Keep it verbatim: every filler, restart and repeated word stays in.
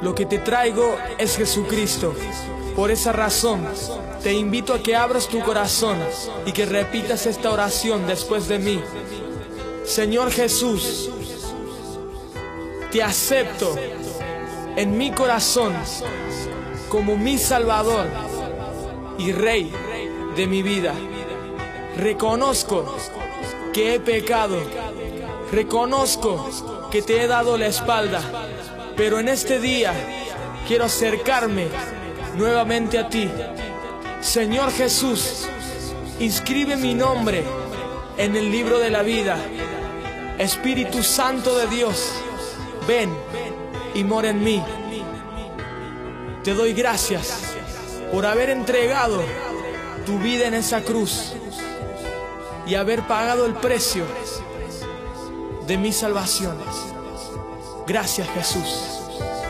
Lo que te traigo es Jesucristo. Por esa razón, te invito a que abras tu corazón y que repitas esta oración después de mí. Señor Jesús, te acepto en mi corazón como mi Salvador y Rey de mi vida. Reconozco que he pecado, reconozco que te he dado la espalda, pero en este día quiero acercarme nuevamente a ti. Señor Jesús, inscribe mi nombre en el libro de la vida. Espíritu Santo de Dios, ven y mora en mí. Te doy gracias por haber entregado tu vida en esa cruz y haber pagado el precio de mis salvaciones. Gracias, Jesús.